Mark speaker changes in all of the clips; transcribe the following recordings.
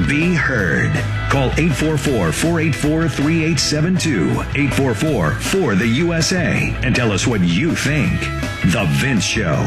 Speaker 1: be heard. Call 844-484-3872, 844-4-the-USA, and tell us what you think. The Vince Show.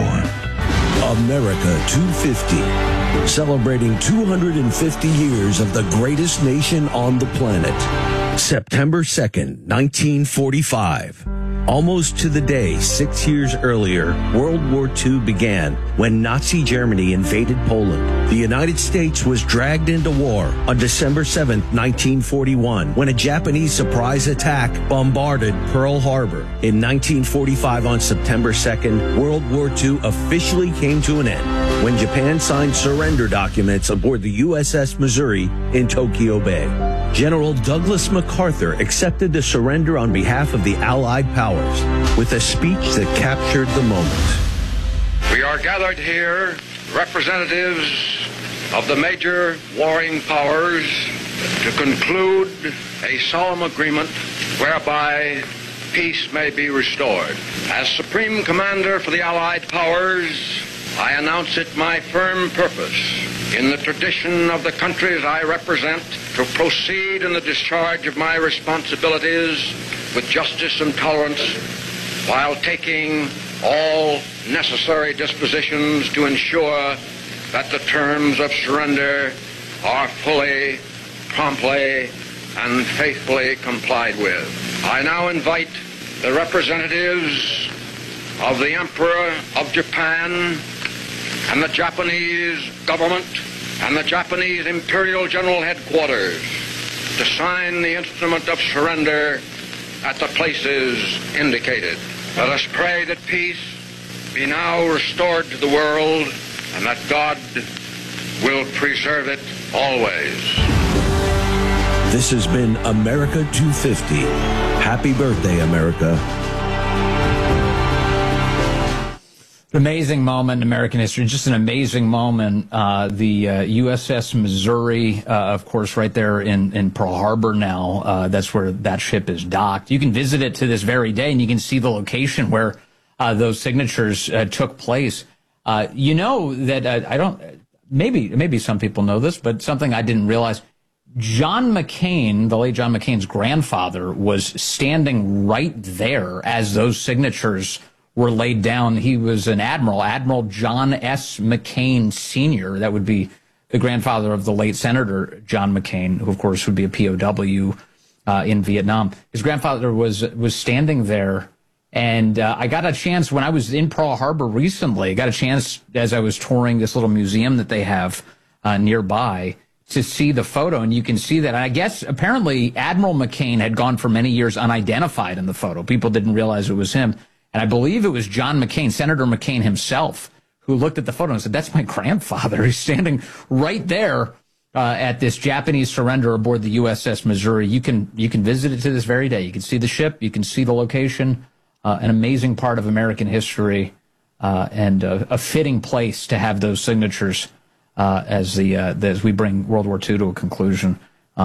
Speaker 2: America 250, celebrating 250 years of the greatest nation on the planet. September 2nd, 1945. Almost to the day, 6 years earlier, World War II began when Nazi Germany invaded Poland. The United States was dragged into war on December 7th, 1941, when a Japanese surprise attack bombarded Pearl Harbor. In 1945, on September 2nd, World War II officially came to an end when Japan signed surrender documents aboard the USS Missouri in Tokyo Bay. General Douglas MacArthur accepted the surrender on behalf of the Allied powers with a speech that captured the moment.
Speaker 3: We are gathered here, representatives of the major warring powers, to conclude a solemn agreement whereby peace may be restored. As Supreme Commander for the Allied powers, I announce it my firm purpose, in the tradition of the countries I represent, to proceed in the discharge of my responsibilities with justice and tolerance, while taking all necessary dispositions to ensure that the terms of surrender are fully, promptly, and faithfully complied with. I now invite the representatives of the Emperor of Japan and the Japanese government and the Japanese Imperial General Headquarters to sign the instrument of surrender at the places indicated. Let us pray that peace be now restored to the world and that God will preserve it always.
Speaker 2: This has been America 250. Happy birthday, America.
Speaker 4: Amazing moment in American history, just an amazing moment. The USS Missouri, of course, right there in Pearl Harbor now. That's where that ship is docked. You can visit it to this very day, and you can see the location where those signatures took place. You know that I don't. Maybe some people know this, but something I didn't realize. John McCain, the late John McCain's grandfather, was standing right there as those signatures were laid down. He was an admiral, Admiral John S. McCain Sr. That would be the grandfather of the late Senator John McCain, who, of course, would be a POW in Vietnam. His grandfather was standing there, and I got a chance when I was in Pearl Harbor recently. I got a chance as I was touring this little museum that they have nearby to see the photo, and you can see that. And I guess apparently Admiral McCain had gone for many years unidentified in the photo. People didn't realize it was him. And I believe it was John McCain, Senator McCain himself, who looked at the photo and said, "That's my grandfather. He's standing right there at this Japanese surrender aboard the USS Missouri." You can visit it to this very day. You can see the ship. You can see the location. An amazing part of American history and a fitting place to have those signatures as we bring World War II to a conclusion.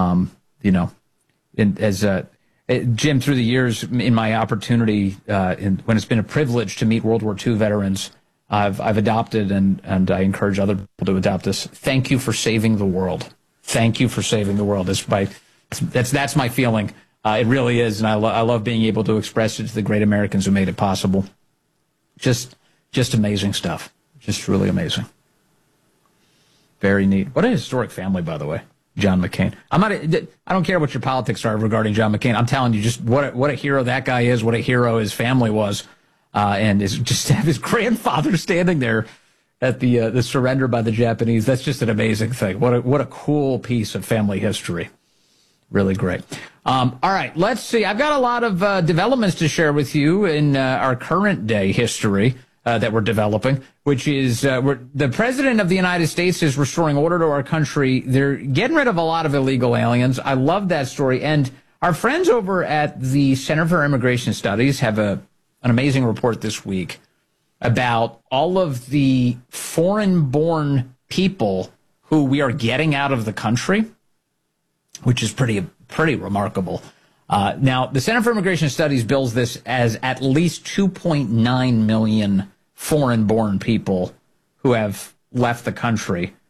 Speaker 4: Jim, through the years, in my opportunity, when it's been a privilege to meet World War II veterans, I've adopted, and I encourage other people to adopt this. Thank you for saving the world. Thank you for saving the world. That's my feeling. It really is, and I love being able to express it to the great Americans who made it possible. Just amazing stuff. Just really amazing. Very neat. What a historic family, by the way. John McCain. I don't care what your politics are regarding John McCain. I'm telling you, just what a hero that guy is, what a hero his family was, and is just to have his grandfather standing there at the surrender by the Japanese. That's just an amazing thing. What a cool piece of family history. Really great. All right, let's see. I've got a lot of developments to share with you in our current day history that we're developing, which is the President of the United States is restoring order to our country. They're getting rid of a lot of illegal aliens. I love that story. And our friends over at the Center for Immigration Studies have an amazing report this week about all of the foreign-born people who we are getting out of the country, which is pretty remarkable. Now, the Center for Immigration Studies bills this as at least 2.9 million foreign-born people who have left the country.